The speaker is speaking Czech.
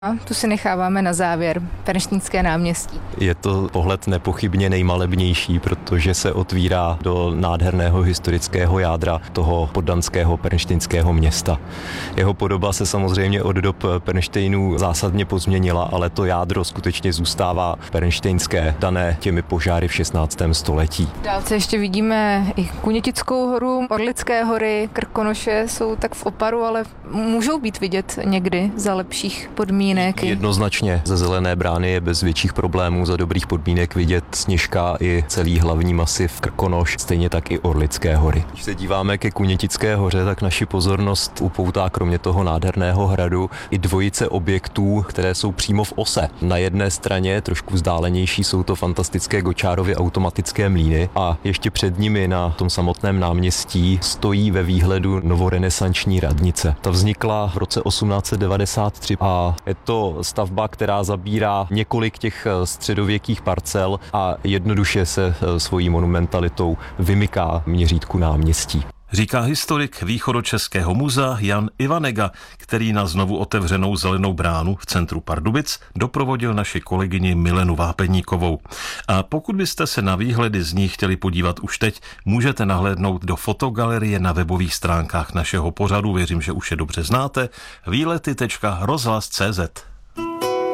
A tu si necháváme na závěr, Pernštejnské náměstí. Je to pohled nepochybně nejmalebnější, protože se otvírá do nádherného historického jádra toho poddanského pernštejnského města. Jeho podoba se samozřejmě od dob Pernštejnů zásadně pozměnila, ale to jádro skutečně zůstává pernštejnské, dané těmi požáry v 16. století. Dálce ještě vidíme i Kunětickou horu, Orlické hory, Krkonoše jsou tak v oparu, ale můžou být vidět někdy za lepších podmínek. Jednoznačně ze Zelené brány je bez větších problémů za dobrých podmínek vidět Sněžka i celý hlavní masiv Krkonoš, stejně tak i Orlické hory. Když se díváme ke Kunětické hoře, tak naši pozornost upoutá kromě toho nádherného hradu i dvojice objektů, které jsou přímo v ose. Na jedné straně, trošku vzdálenější, jsou to fantastické Gočárovy automatické mlýny a ještě před nimi na tom samotném náměstí stojí ve výhledu novorenesanční radnice. Ta vznikla v roce 1893 a je to stavba, která zabírá několik těch středověkých parcel a jednoduše se svojí monumentalitou vymyká měřítku náměstí. Říká historik Východočeského muzea Jan Ivanega, který na znovu otevřenou Zelenou bránu v centru Pardubic doprovodil naši kolegyni Milenu Vápeníkovou. A pokud byste se na výhledy z ní chtěli podívat už teď, můžete nahlédnout do fotogalerie na webových stránkách našeho pořadu, věřím, že už je dobře znáte, výlety.rozhlas.cz.